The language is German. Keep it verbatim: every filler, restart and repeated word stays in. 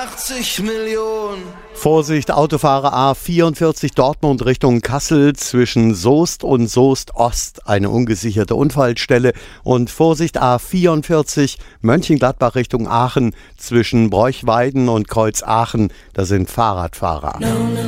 achtzig Millionen. Vorsicht, Autofahrer A vierundvierzig Dortmund Richtung Kassel zwischen Soest und Soest Ost, eine ungesicherte Unfallstelle. Und Vorsicht, A vierundvierzig Mönchengladbach Richtung Aachen zwischen Broichweiden und Kreuz Aachen, da sind Fahrradfahrer. No, no.